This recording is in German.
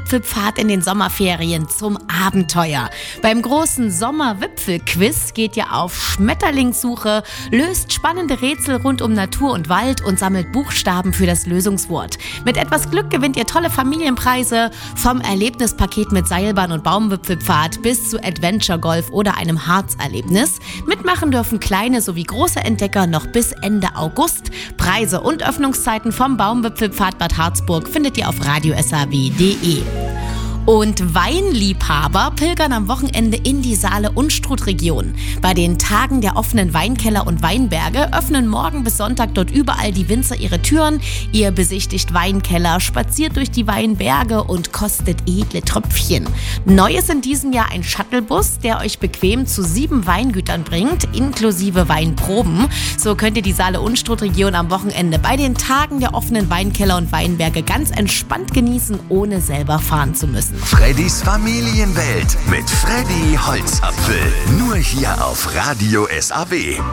Baumwipfelpfad in den Sommerferien zum Abenteuer. Beim großen Sommerwipfelquiz geht ihr auf Schmetterlingssuche, löst spannende Rätsel rund um Natur und Wald und sammelt Buchstaben für das Lösungswort. Mit etwas Glück gewinnt ihr tolle Familienpreise, vom Erlebnispaket mit Seilbahn und Baumwipfelpfad bis zu Adventure Golf oder einem Harzerlebnis. Mitmachen dürfen kleine sowie große Entdecker noch bis Ende August. Preise und Öffnungszeiten vom Baumwipfelpfad Bad Harzburg findet ihr auf radio-saw.de. Und Weinliebhaber pilgern am Wochenende in die Saale-Unstrut-Region. Bei den Tagen der offenen Weinkeller und Weinberge öffnen morgen bis Sonntag dort überall die Winzer ihre Türen. Ihr besichtigt Weinkeller, spaziert durch die Weinberge und kostet edle Tröpfchen. Neu ist in diesem Jahr ein Shuttlebus, der euch bequem zu 7 Weingütern bringt, inklusive Weinproben. So könnt ihr die Saale-Unstrut-Region am Wochenende bei den Tagen der offenen Weinkeller und Weinberge ganz entspannt genießen, ohne selber fahren zu müssen. Freddys Familienwelt mit Freddy Holzapfel. Nur hier auf Radio SAW.